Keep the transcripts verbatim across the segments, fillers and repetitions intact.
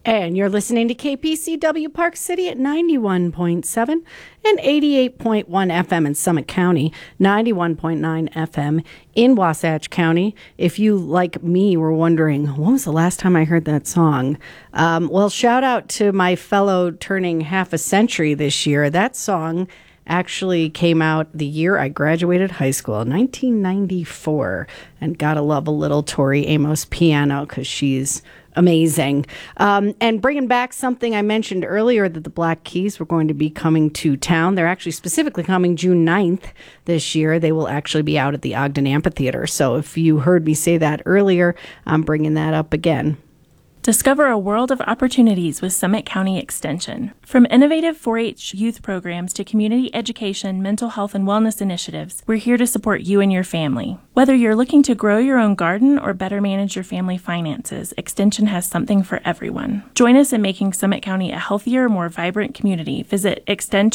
And you're listening to K P C W Park City at ninety-one point seven and eighty-eight point one F M in Summit County, ninety-one point nine F M in Wasatch County. If you, like me, were wondering, when was the last time I heard that song? Um, well, shout out to my fellow turning half a century this year. That song actually came out the year I graduated high school, nineteen ninety-four. And gotta love a little Tori Amos piano because she's amazing. Um, and bringing back something I mentioned earlier, that the Black Keys were going to be coming to town. They're actually specifically coming June ninth this year. They will actually be out at the Ogden Amphitheater. So if you heard me say that earlier, I'm bringing that up again. Discover a world of opportunities with Summit County Extension. From innovative four H youth programs to community education, mental health, and wellness initiatives, we're here to support you and your family. Whether you're looking to grow your own garden or better manage your family finances, Extension has something for everyone. Join us in making Summit County a healthier, more vibrant community. Visit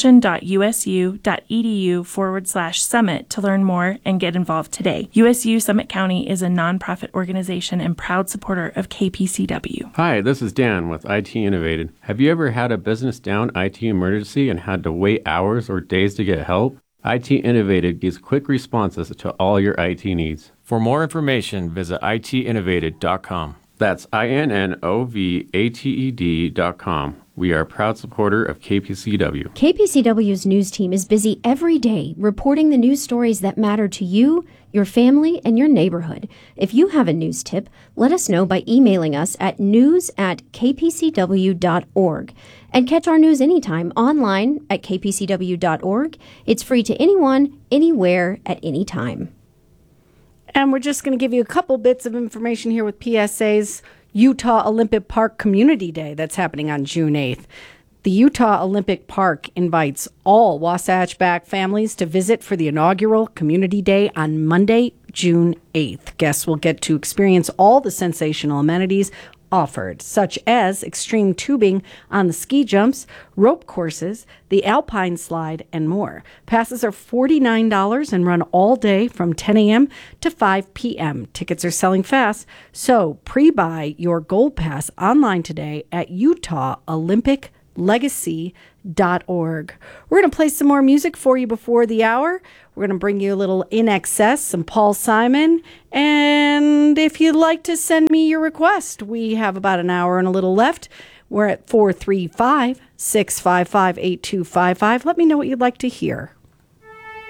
extension.usu.edu forward slash summit to learn more and get involved today. U S U Summit County is a nonprofit organization and proud supporter of K P C W. Hi, this is Dan with I T Innovated. Have you ever had a business down I T emergency and had to wait hours or days to get help? I T Innovated gives quick responses to all your I T needs. For more information, visit I T innovated dot com. That's I N N O V A T E D dot com. We are a proud supporter of K P C W. K P C W's news team is busy every day reporting the news stories that matter to you, your family, and your neighborhood. If you have a news tip, let us know by emailing us at news at k p c w dot org. And catch our news anytime online at k p c w dot org. It's free to anyone, anywhere, at any time. And we're just going to give you a couple bits of information here with P S A's Utah Olympic Park Community Day that's happening on June eighth. The Utah Olympic Park invites all Wasatch-Back families to visit for the inaugural Community Day on Monday, June eighth. Guests will get to experience all the sensational amenities offered, such as extreme tubing on the ski jumps, rope courses, the alpine slide, and more. Passes are forty-nine dollars and run all day from ten a.m. to five p.m. Tickets are selling fast, so pre-buy your Gold Pass online today at Utah Olympic Legacy dot org. We're going to play some more music for you before the hour. We're going to bring you a little In Excess, some Paul Simon. And if you'd like to send me your request, we have about an hour and a little left. We're at four three five, six five five, eight two five five. Let me know what you'd like to hear.